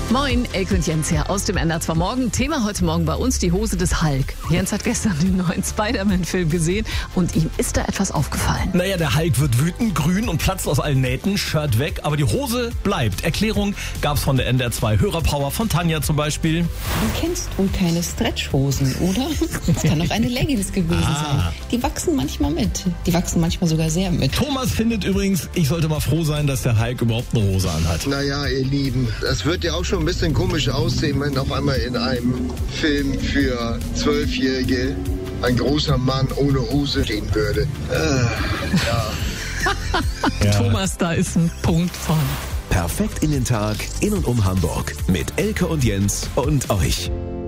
Moin, Elke und Jens hier aus dem NDR2 Morgen. Thema heute Morgen bei uns, die Hose des Hulk. Jens hat gestern den neuen Spider-Man-Film gesehen und ihm ist da etwas aufgefallen. Naja, der Hulk wird wütend, grün und platzt aus allen Nähten, Shirt weg, aber die Hose bleibt. Erklärung gab's von der NDR2 Hörerpower von Tanja zum Beispiel. Du kennst wohl keine Stretchhosen, oder? Das kann doch eine Leggings gewesen sein. Die wachsen manchmal mit. Die wachsen manchmal sogar sehr mit. Thomas findet übrigens, ich sollte mal froh sein, dass der Hulk überhaupt eine Hose anhat. Naja, ihr Lieben, das wird ja auch schon ein bisschen komisch aussehen, wenn auf einmal in einem Film für 12-Jährige ein großer Mann ohne Hose stehen würde. Ja. Thomas, da ist ein Punkt von. Perfekt in den Tag, in und um Hamburg. Mit Elke und Jens und euch.